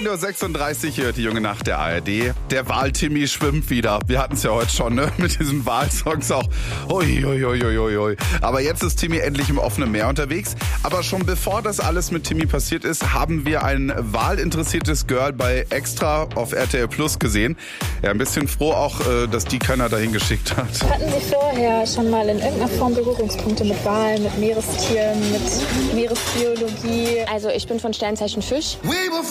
1.36 Uhr hört die junge Nacht der ARD. Der Wahl-Timmy schwimmt wieder. Wir hatten es ja heute schon, ne? Mit diesen Wahlsongs auch. Ui. Aber jetzt ist Timmy endlich im offenen Meer unterwegs. Aber schon bevor das alles mit Timmy passiert ist, haben wir ein wahlinteressiertes Girl bei Extra auf RTL Plus gesehen. Ja, ein bisschen froh auch, dass die keiner dahin geschickt hat. Hatten Sie vorher schon mal in irgendeiner Form Berührungspunkte mit Wahlen, mit Meerestieren, mit Meeresbiologie? Also ich bin von Sternzeichen Fisch.